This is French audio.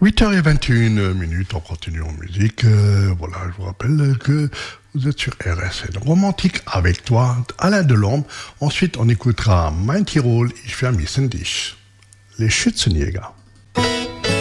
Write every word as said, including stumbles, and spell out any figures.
huit heures vingt et une minutes, on continue en musique. Euh, voilà, je vous rappelle que vous êtes sur R S N Romantique avec toi, Alain Delorme. Ensuite, on écoutera Mein Tirol, Ich vermisse dich. Les Schützenjäger.